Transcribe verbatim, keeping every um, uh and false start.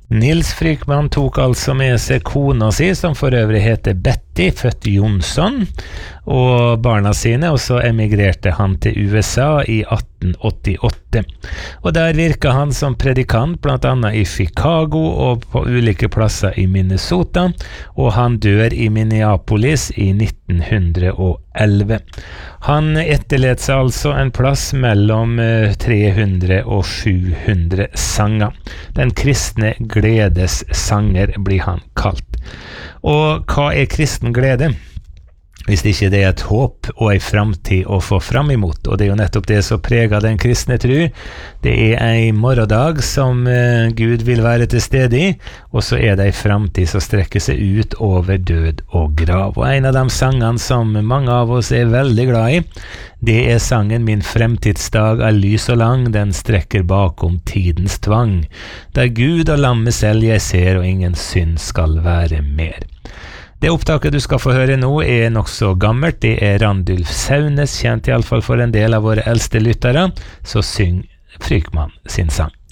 Nils Frykman tok altså med seg kona si, som for øvrig heter Betty, født Jonsson, og barna sine, og så emigrerte han til U S A i atten åttiåtte. Og der virket han som predikant, blant annet i Chicago og på ulike plasser i Minnesota, og han dør i Minneapolis i nitten elleve. Han etterlet seg altså en plass mellom tre hundre og sju hundre sanger. Den kristne gledes sanger blir han kalt. Og hva er kristen glede? Hvis ikke det er et håp og en framtid å få fram imot, og det er jo nettopp det som preger den kristne tro. Det er en morgendag som uh, Gud vil være til stede i, og så er det en framtid som strekker seg ut over død og grav. Og en av de sangene som mange av oss er veldig glad i, det er sangen «Min fremtidsdag er lys og lang, den strekker bakom tidens tvang. Der Gud og lammet selv jeg ser, og ingen synd skal være mer». Det opptaket du skal få høre nå er nok så gammelt. Det er Randulf Saunes, kjent i alle fall for en del av våre eldste lyttere, så syng Frykman sin sang.